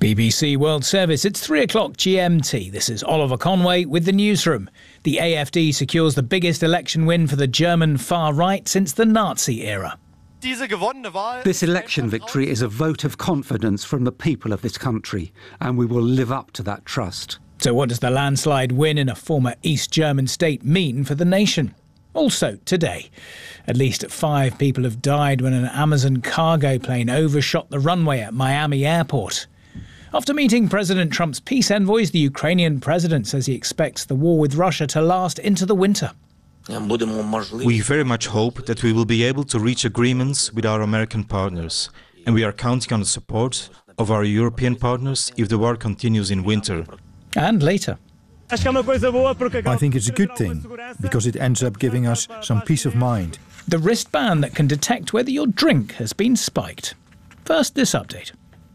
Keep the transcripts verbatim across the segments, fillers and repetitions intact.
B B C World Service, it's three o'clock G M T. This is Oliver Conway with the newsroom. The A F D secures the biggest election win for the German far right since the Nazi era. This election victory is a vote of confidence from the people of this country, and we will live up to that trust. So what does the landslide win in a former East German state mean for the nation? Also today, at least five people have died when an Amazon cargo plane overshot the runway at Miami Airport. After meeting President Trump's peace envoys, the Ukrainian president says he expects the war with Russia to last into the winter. We very much hope that we will be able to reach agreements with our American partners, and we are counting on the support of our European partners if the war continues in winter. And later. I think it's a good thing, because it ends up giving us some peace of mind. The wristband that can detect whether your drink has been spiked. First, this update.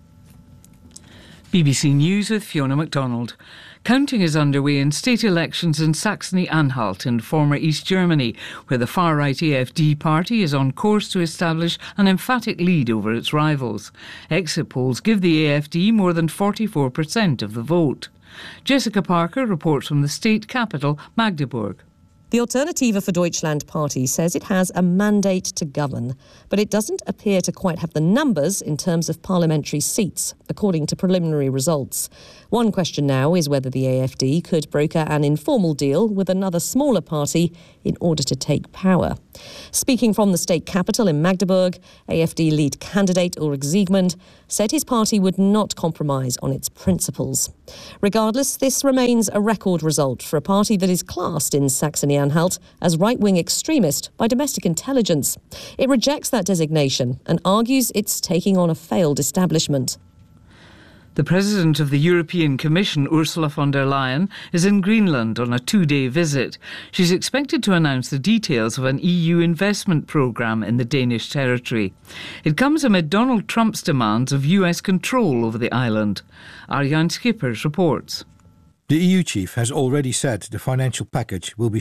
B B C News with Fiona MacDonald. Counting is underway in state elections in Saxony-Anhalt in former East Germany, where the far-right A F D party is on course to establish an emphatic lead over its rivals. Exit polls give the A F D more than forty-four percent of the vote. Jessica Parker reports from the state capital, Magdeburg. The Alternative for Deutschland party says it has a mandate to govern, but it doesn't appear to quite have the numbers in terms of parliamentary seats, according to preliminary results. One question now is whether the A F D could broker an informal deal with another smaller party in order to take power. Speaking from the state capital in Magdeburg, A F D lead candidate Ulrich Siegmund said his party would not compromise on its principles. Regardless, this remains a record result for a party that is classed in Saxony-Anhalt as right-wing extremist by domestic intelligence. It rejects that designation and argues it's taking on a failed establishment. The President of the European Commission, Ursula von der Leyen, is in Greenland on a two-day visit. She's expected to announce the details of an E U investment programme in the Danish territory. It comes amid Donald Trump's demands of U S control over the island. Arjan Schippers reports. The E U chief has already said the financial package will be